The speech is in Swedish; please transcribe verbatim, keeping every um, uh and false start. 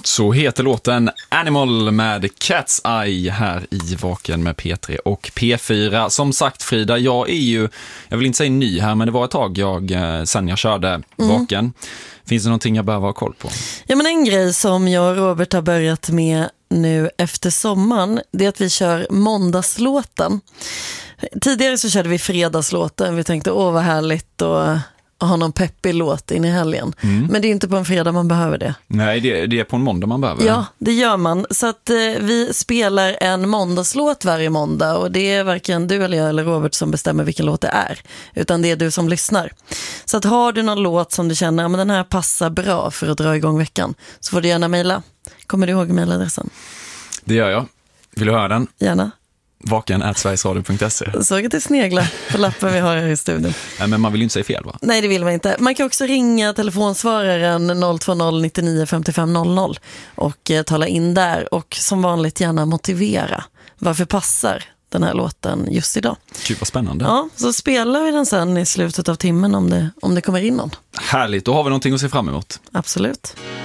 Så heter låten Animal med Cat's Eye här i Vaken med P tre och P fyra. Som sagt, Frida, jag är ju, jag vill inte säga ny här, men det var ett tag jag, sen jag körde mm. Vaken. Finns det någonting jag behöver ha koll på? Ja, men en grej som jag och Robert har börjat med nu efter sommaren, det är att vi kör måndagslåten. Tidigare så körde vi fredagslåten. Vi tänkte, åh vad härligt och ha någon peppig låt in i helgen. Mm. Men det är inte på en fredag man behöver det. Nej, det, det är på en måndag man behöver. Ja, det gör man. Så att eh, vi spelar en måndagslåt varje måndag. Och det är varken du eller jag eller Robert som bestämmer vilken låt det är. Utan det är du som lyssnar. Så att har du någon låt som du känner, ja, men den här passar bra för att dra igång veckan, så får du gärna mejla. Kommer du ihåg mejladressen? Det gör jag. Vill du höra den? Gärna. Vaken at sverigesradio punkt se. Såg att det snegla på lappen vi har här i studion. Nej, men man vill ju inte säga fel, va? Nej, det vill man inte. Man kan också ringa telefonsvararen noll två noll nittionio femtiofem noll noll och eh, tala in där. Och som vanligt gärna motivera varför passar den här låten just idag. Gud, vad spännande. Ja, så spelar vi den sen i slutet av timmen om det, om det kommer in någon. Härligt, då har vi någonting att se fram emot. Absolut.